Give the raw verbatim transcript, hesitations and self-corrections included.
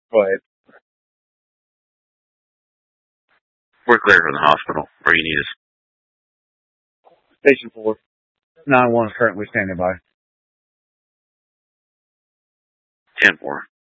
But We're clear from the hospital. Where you need us? Station four. nine one is currently standing by. ten four.